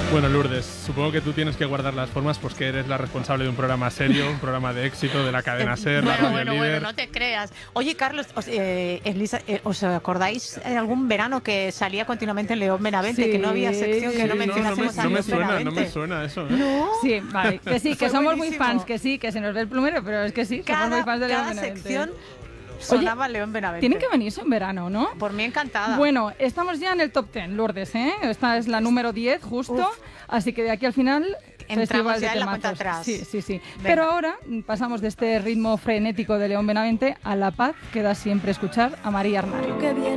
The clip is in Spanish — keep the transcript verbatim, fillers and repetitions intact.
Bueno, Lourdes, supongo que tú tienes que guardar las formas, pues que eres la responsable de un programa serio, un programa de éxito de la cadena SER, bueno, la radio bueno, líder. bueno, no te creas. Oye, Carlos, os, eh, Elisa, eh, ¿os acordáis de algún verano que salía continuamente en León Benavente, Sí, que no había sección que sí, no Sí, mencionásemos no, a no, me, no, me León suena, Benavente? no me suena eso, ¿eh? ¿No? Sí, vale, que sí, que Fue somos muy buenísimo. fans, que sí, que se nos ve el plumero, pero es que sí, somos Cada, muy fans de León cada Benavente. sección sonaba León Benavente. Tienen que venirse en verano, ¿no? Por mí encantada. Bueno, estamos ya en el top diez, Lourdes, ¿eh? Esta es la número diez, justo. Uf. Así que de aquí al final, Entramos festival de ya en la cuenta temazos. atrás. Sí, sí, sí. Venga. Pero ahora pasamos de este ritmo frenético de León Benavente a la paz que da siempre escuchar a María Arnal. Que viene